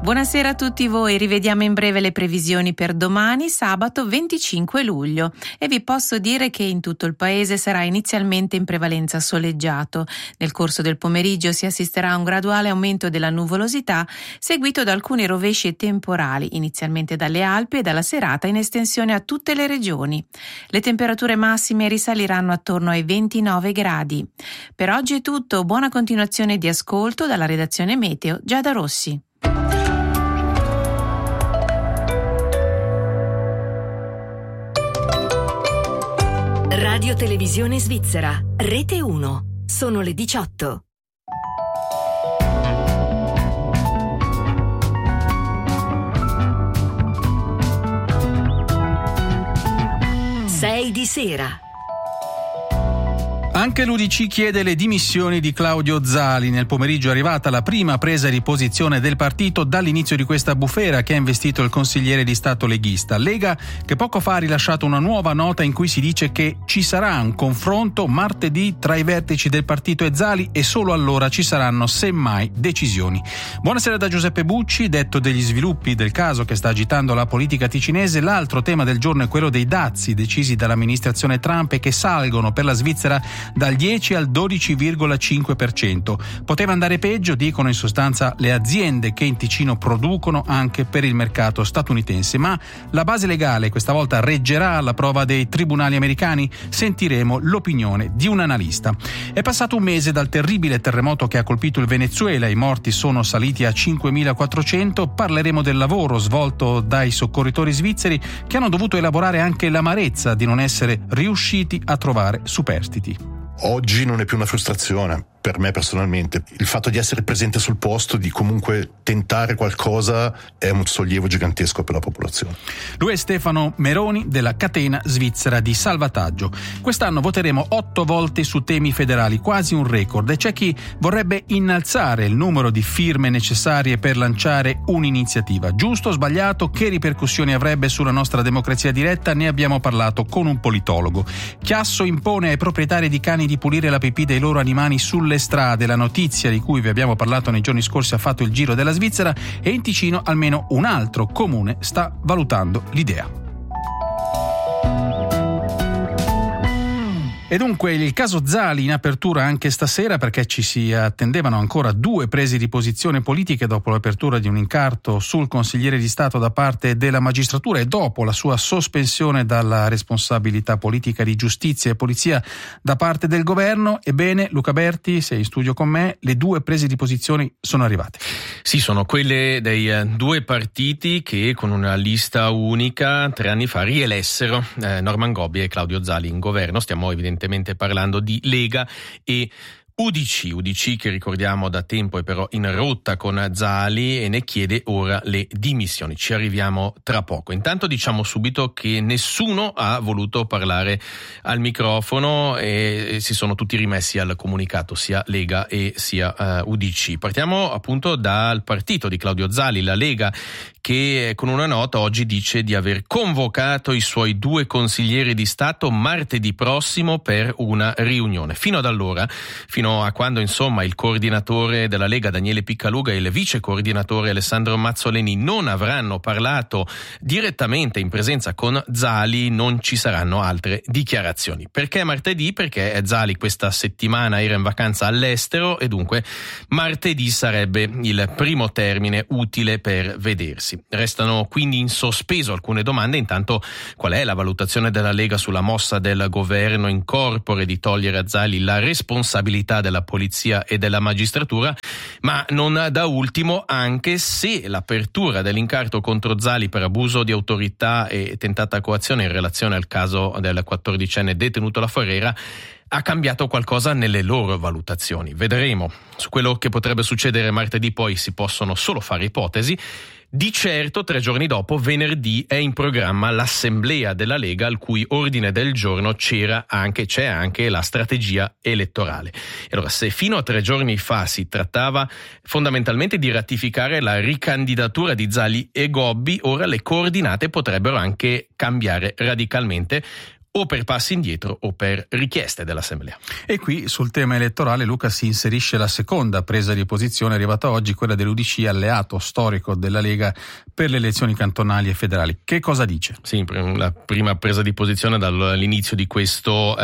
Buonasera a tutti voi, rivediamo in breve le previsioni per domani, sabato 25 luglio. E vi posso dire che in tutto il paese sarà inizialmente in prevalenza soleggiato. Nel corso del pomeriggio si assisterà a un graduale aumento della nuvolosità, seguito da alcuni rovesci temporali, inizialmente dalle Alpi e dalla serata in estensione a tutte le regioni. Le temperature massime risaliranno attorno ai 29 gradi. Per oggi è tutto, buona continuazione di ascolto dalla redazione Meteo, Giada Rossi. Radio Televisione Svizzera, Rete 1. Sono le 18. Sei di sera. Anche l'UDC chiede le dimissioni di Claudio Zali. Nel pomeriggio è arrivata la prima presa di posizione del partito dall'inizio di questa bufera che ha investito il consigliere di Stato leghista. Lega che poco fa ha rilasciato una nuova nota in cui si dice che ci sarà un confronto martedì tra i vertici del partito e Zali e solo allora ci saranno semmai decisioni. Buonasera da Giuseppe Bucci. Detto degli sviluppi del caso che sta agitando la politica ticinese, l'altro tema del giorno è quello dei dazi decisi dall'amministrazione Trump e che salgono per la Svizzera dal 10 al 12,5%. Poteva andare peggio, dicono in sostanza le aziende che in Ticino producono anche per il mercato statunitense, ma la base legale questa volta reggerà alla prova dei tribunali americani? Sentiremo l'opinione di un analista. È passato un mese dal terribile terremoto che ha colpito il Venezuela, i morti sono saliti a 5.400, parleremo del lavoro svolto dai soccorritori svizzeri che hanno dovuto elaborare anche l'amarezza di non essere riusciti a trovare superstiti. Oggi non è più una frustrazione per me personalmente. Il fatto di essere presente sul posto, di comunque tentare qualcosa, è un sollievo gigantesco per la popolazione. Lui è Stefano Meroni della catena svizzera di salvataggio. Quest'anno voteremo 8 volte su temi federali, quasi un record, e c'è chi vorrebbe innalzare il numero di firme necessarie per lanciare un'iniziativa. Giusto o sbagliato? Che ripercussioni avrebbe sulla nostra democrazia diretta? Ne abbiamo parlato con un politologo. Chiasso impone ai proprietari di cani di pulire la pipì dei loro animali sulle strade. La notizia di cui vi abbiamo parlato nei giorni scorsi ha fatto il giro della Svizzera e in Ticino almeno un altro comune sta valutando l'idea. E dunque il caso Zali in apertura anche stasera, perché ci si attendevano ancora 2 prese di posizione politiche dopo l'apertura di un incarto sul consigliere di Stato da parte della magistratura e dopo la sua sospensione dalla responsabilità politica di giustizia e polizia da parte del governo. Ebbene, Luca Berti, sei in studio con me, le 2 prese di posizione sono arrivate. Sì, sono quelle dei 2 partiti che con una lista unica 3 anni fa rielessero Norman Gobbi e Claudio Zali in governo. Stiamo evidentemente parlando di Lega e UDC che ricordiamo da tempo è però in rotta con Zali e ne chiede ora le dimissioni. Ci arriviamo tra poco. Intanto diciamo subito che nessuno ha voluto parlare al microfono e si sono tutti rimessi al comunicato, sia Lega e sia UDC. Partiamo appunto dal partito di Claudio Zali, la Lega, che con una nota oggi dice di aver convocato i suoi 2 consiglieri di Stato martedì prossimo per una riunione. Fino ad allora, fino a quando insomma il coordinatore della Lega Daniele Piccaluga e il vice coordinatore Alessandro Mazzoleni non avranno parlato direttamente in presenza con Zali, non ci saranno altre dichiarazioni. Perché martedì? Perché Zali questa settimana era in vacanza all'estero e dunque martedì sarebbe il primo termine utile per vedersi. Restano quindi in sospeso alcune domande. Intanto, qual è la valutazione della Lega sulla mossa del governo in corpore di togliere a Zali la responsabilità della polizia e della magistratura, ma non da ultimo anche se l'apertura dell'incarto contro Zali per abuso di autorità e tentata coazione in relazione al caso del 14enne detenuto alla Forera ha cambiato qualcosa nelle loro valutazioni. Vedremo. Su quello che potrebbe succedere martedì poi si possono solo fare ipotesi. Di certo 3 giorni dopo, venerdì, è in programma l'assemblea della Lega al cui ordine del giorno c'è anche la strategia elettorale. E allora, se fino a 3 giorni fa si trattava fondamentalmente di ratificare la ricandidatura di Zali e Gobbi, ora le coordinate potrebbero anche cambiare radicalmente. o per passi indietro o per richieste dell'Assemblea. E qui sul tema elettorale, Luca, si inserisce la seconda presa di posizione arrivata oggi, quella dell'UDC, alleato storico della Lega per le elezioni cantonali e federali. Che cosa dice? Sì, la prima presa di posizione dall'inizio di questo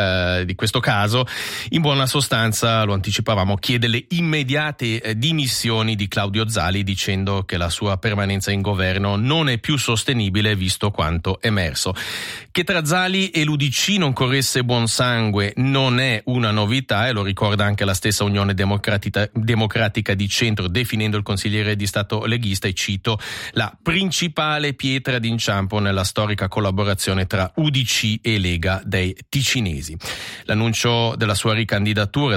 caso, in buona sostanza, lo anticipavamo, chiede le immediate dimissioni di Claudio Zali, dicendo che la sua permanenza in governo non è più sostenibile visto quanto emerso. Che tra Zali e l'UDC non corresse buon sangue non è una novità, e lo ricorda anche la stessa Unione Democratica di Centro, definendo il consigliere di Stato leghista, e cito, la principale pietra d'inciampo nella storica collaborazione tra UDC e Lega dei ticinesi. L'annuncio della sua ricandidatura,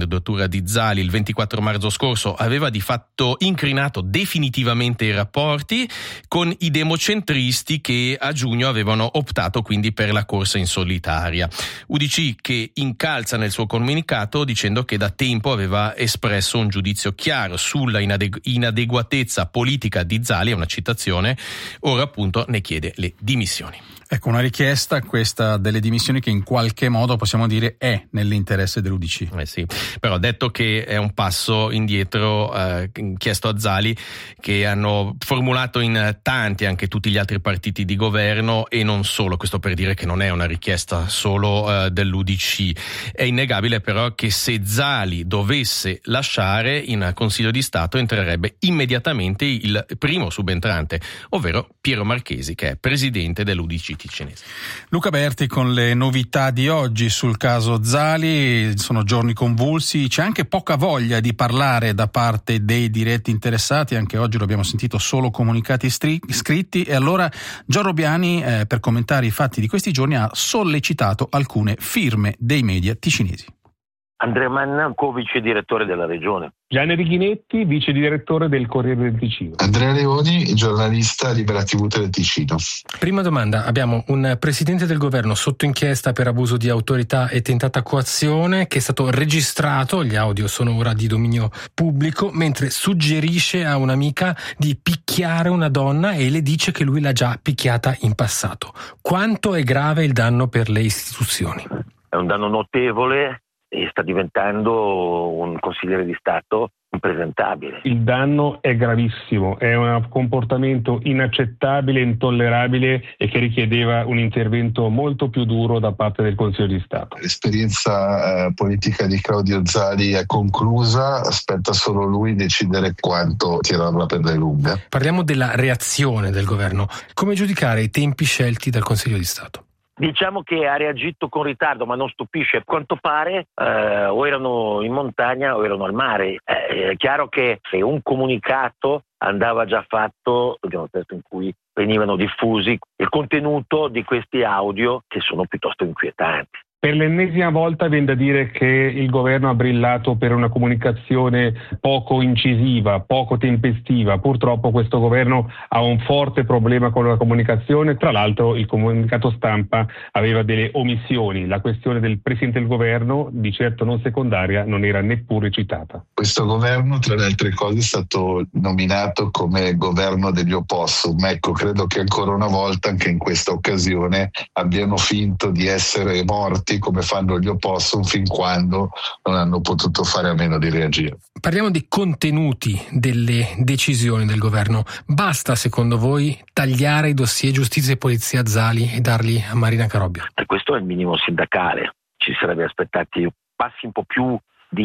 di Zali il 24 marzo scorso, aveva di fatto incrinato definitivamente i rapporti con i democentristi che a giugno avevano optato quindi per la corsa in solitaria. UDC che incalza nel suo comunicato dicendo che da tempo aveva espresso un giudizio chiaro sulla inadeguatezza politica di Zali, è una citazione, ora appunto ne chiede le dimissioni. Ecco, una richiesta, questa delle dimissioni, che in qualche modo possiamo dire è nell'interesse dell'UDC. Sì, però detto che è un passo indietro chiesto a Zali, che hanno formulato in tanti anche tutti gli altri partiti di governo, e non solo, questo per dire che non è una richiesta solo dell'UDC. È innegabile però che se Zali dovesse lasciare, in Consiglio di Stato entrerebbe immediatamente il primo subentrante, ovvero Piero Marchesi, che è presidente dell'UDC ticinese. Luca Berti con le novità di oggi sul caso Zali. Sono giorni convulsi, c'è anche poca voglia di parlare da parte dei diretti interessati, anche oggi lo abbiamo sentito, solo comunicati scritti, e allora Gio Robiani per commentare i fatti di questi giorni ha sollecitato alcune firme dei media ticinesi. Andrea Manna, co-vice direttore della regione. Gianni Righinetti, vice direttore del Corriere del Ticino. Andrea Leoni, giornalista Libera TV del Ticino. Prima domanda: abbiamo un presidente del governo sotto inchiesta per abuso di autorità e tentata coazione, che è stato registrato, gli audio sono ora di dominio pubblico, mentre suggerisce a un'amica di picchiare una donna e le dice che lui l'ha già picchiata in passato. Quanto è grave il danno per le istituzioni? È un danno notevole e sta diventando un consigliere di Stato impresentabile. Il danno è gravissimo, è un comportamento inaccettabile, intollerabile, e che richiedeva un intervento molto più duro da parte del Consiglio di Stato. L'esperienza politica di Claudio Zali è conclusa, aspetta solo lui decidere quanto tirarla per le lunghe. Parliamo della reazione del governo. Come giudicare i tempi scelti dal Consiglio di Stato? Diciamo che ha reagito con ritardo, ma non stupisce. A quanto pare o erano in montagna o erano al mare. È chiaro che se un comunicato andava già fatto nel momento in cui venivano diffusi il contenuto di questi audio, che sono piuttosto inquietanti. Per l'ennesima volta viene da dire che il governo ha brillato per una comunicazione poco incisiva, poco tempestiva. Purtroppo questo governo ha un forte problema con la comunicazione. Tra l'altro il comunicato stampa aveva delle omissioni. La questione del presidente del governo, di certo non secondaria, non era neppure citata. Questo governo, tra le altre cose, è stato nominato come governo degli opossum. Ecco, credo che ancora una volta, anche in questa occasione, abbiano finto di essere morti come fanno gli opossum fin quando non hanno potuto fare a meno di reagire. Parliamo di contenuti delle decisioni del governo. Basta, secondo voi, tagliare i dossier giustizia e polizia a Zali e darli a Marina Carobbio? E questo è il minimo sindacale. Ci sarebbe aspettati passi un po' più,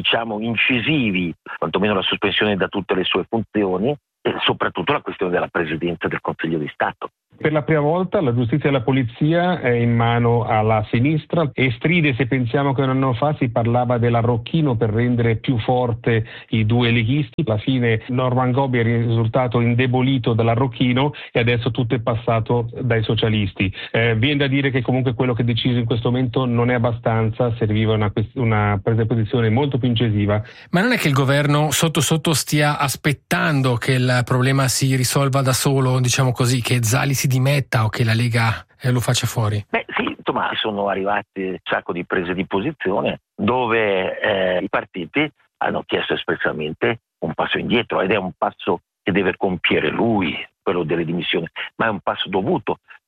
incisivi, quantomeno la sospensione da tutte le sue funzioni, e soprattutto la questione della presidenza del Consiglio di Stato. Per la prima volta la giustizia e la polizia è in mano alla sinistra, e stride se pensiamo che un anno fa si parlava dell'arrocchino per rendere più forte i due leghisti. Alla fine Norman Gobbi è risultato indebolito dall'arrocchino e adesso tutto è passato dai socialisti. Viene da dire che comunque quello che è deciso in questo momento non è abbastanza, serviva una presa di posizione molto più incisiva. Ma non è che il governo sotto stia aspettando che il problema si risolva da solo, diciamo così, che Zali si dimetta o che la Lega lo faccia fuori? Sì, insomma, sono arrivati un sacco di prese di posizione dove i partiti hanno chiesto espressamente un passo indietro, ed è un passo che deve compiere lui, quello delle dimissioni, ma è un passo dovuto,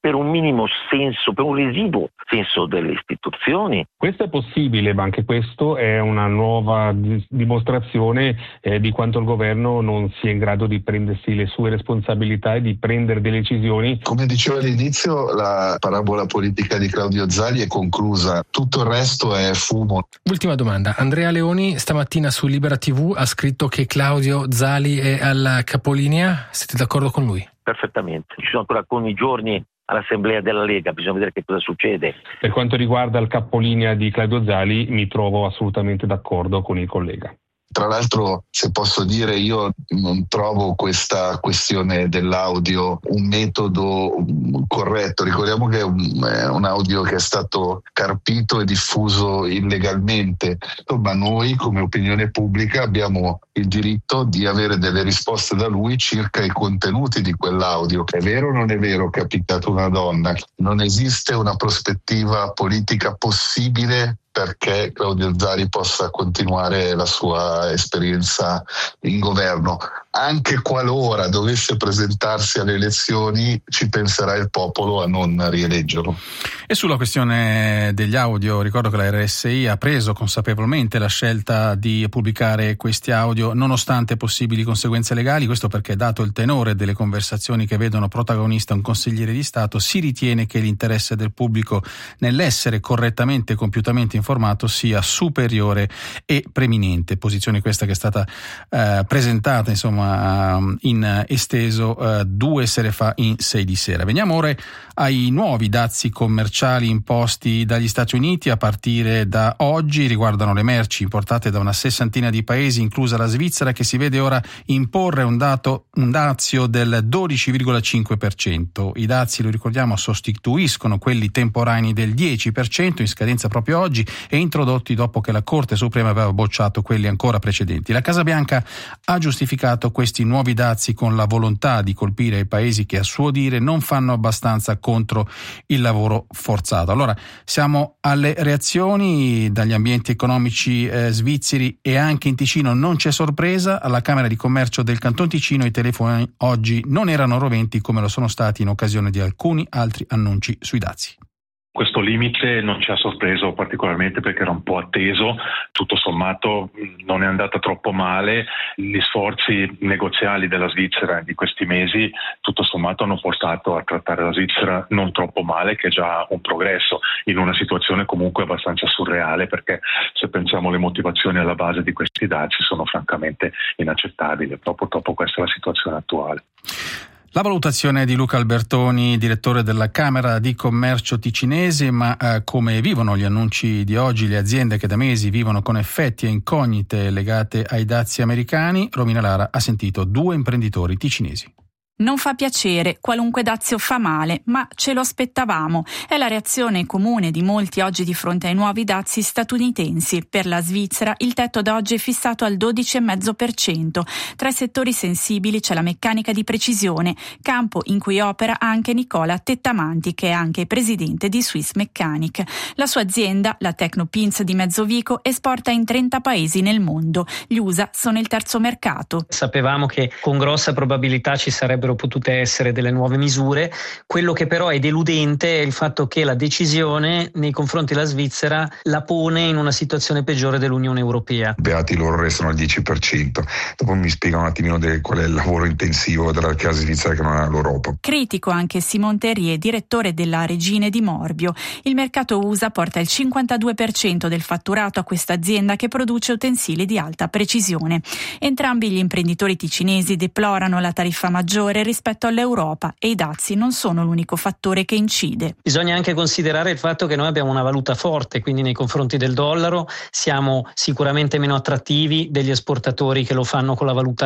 per un minimo senso, per un residuo senso delle istituzioni. Questo è possibile, ma anche questo è una nuova dimostrazione di quanto il governo non sia in grado di prendersi le sue responsabilità e di prendere delle decisioni. Come dicevo all'inizio, la parabola politica di Claudio Zali è conclusa, tutto il resto è fumo. Ultima domanda, Andrea Leoni stamattina su Libera TV ha scritto che Claudio Zali è al capolinea, siete d'accordo con lui? Perfettamente, ci sono ancora alcuni giorni all'assemblea della Lega, bisogna vedere che cosa succede. Per quanto riguarda il capolinea di Claudio Zali, mi trovo assolutamente d'accordo con il collega. Tra l'altro, se posso dire, io non trovo questa questione dell'audio un metodo corretto. Ricordiamo che è un audio che è stato carpito e diffuso illegalmente, ma noi come opinione pubblica abbiamo il diritto di avere delle risposte da lui circa i contenuti di quell'audio. È vero o non è vero che ha picchiato una donna? Non esiste una prospettiva politica possibile perché Claudio Zali possa continuare la sua esperienza in governo. Anche qualora dovesse presentarsi alle elezioni, ci penserà il popolo a non rieleggerlo. E sulla questione degli audio, ricordo che la RSI ha preso consapevolmente la scelta di pubblicare questi audio nonostante possibili conseguenze legali. Questo perché, dato il tenore delle conversazioni che vedono protagonista un consigliere di Stato, si ritiene che l'interesse del pubblico nell'essere correttamente e compiutamente informato sia superiore e preminente. Posizione questa che è stata presentata in esteso 2 sere fa in 6 di sera. Veniamo ora ai nuovi dazi commerciali imposti dagli Stati Uniti a partire da oggi. Riguardano le merci importate da una 60ina di paesi, inclusa la Svizzera, che si vede ora imporre un dazio del 12,5%. I dazi, lo ricordiamo, sostituiscono quelli temporanei del 10% in scadenza proprio oggi e introdotti dopo che la Corte Suprema aveva bocciato quelli ancora precedenti. La Casa Bianca ha giustificato questi nuovi dazi con la volontà di colpire i paesi che, a suo dire, non fanno abbastanza contro il lavoro forzato. Allora, siamo alle reazioni dagli ambienti economici svizzeri e anche in Ticino non c'è sorpresa. Alla Camera di Commercio del Canton Ticino i telefoni oggi non erano roventi come lo sono stati in occasione di alcuni altri annunci sui dazi. Questo limite non ci ha sorpreso particolarmente perché era un po' atteso, tutto sommato non è andata troppo male, gli sforzi negoziali della Svizzera di questi mesi tutto sommato hanno portato a trattare la Svizzera non troppo male, che è già un progresso in una situazione comunque abbastanza surreale, perché se pensiamo alle motivazioni alla base di questi dazi sono francamente inaccettabili, purtroppo questa è la situazione attuale. La valutazione di Luca Albertoni, direttore della Camera di Commercio ticinese, ma come vivono gli annunci di oggi le aziende che da mesi vivono con effetti e incognite legate ai dazi americani? Romina Lara ha sentito 2 imprenditori ticinesi. Non fa piacere, qualunque dazio fa male, ma ce lo aspettavamo. È la reazione comune di molti oggi di fronte ai nuovi dazi statunitensi. Per la Svizzera il tetto da oggi è fissato al 12,5%. Tra i settori sensibili c'è la meccanica di precisione, campo in cui opera anche Nicola Tettamanti, che è anche presidente di Swiss Mechanic. La sua azienda, la Tecnopins di Mezzovico, esporta in 30 paesi nel mondo. Gli USA sono il terzo mercato. Sapevamo che con grossa probabilità ci sarebbero potute essere delle nuove misure. Quello che però è deludente è il fatto che la decisione nei confronti della Svizzera la pone in una situazione peggiore dell'Unione Europea. Beati loro, restano al 10%. Dopo mi spiega un attimino qual è il lavoro intensivo della casa svizzera che non ha l'Europa. Critico anche Simon Terrier, direttore della Regine di Morbio. Il mercato USA porta il 52% del fatturato a questa azienda che produce utensili di alta precisione. Entrambi gli imprenditori ticinesi deplorano la tariffa maggiore rispetto all'Europa e i dazi non sono l'unico fattore che incide. Bisogna anche considerare il fatto che noi abbiamo una valuta forte, quindi nei confronti del dollaro siamo sicuramente meno attrattivi degli esportatori che lo fanno con la valuta